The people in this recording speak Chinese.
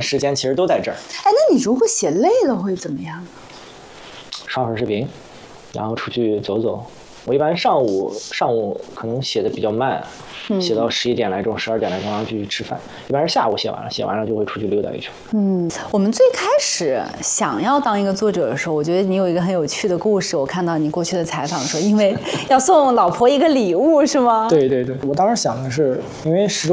时间其实都在这儿。 哎，那你如果写累了会怎么样？ 刷会儿视频，然后出去走走。我一般上午可能写的比较慢，写到11点来钟、12点来钟，然后就去吃饭。一般是下午写完了就会出去溜达一圈。 我们最开始想要当一个作者的时候，我觉得你有一个很有趣的故事。我看到你过去的采访说，因为要送老婆一个礼物，是吗？ 对，我当时想的是，因为10周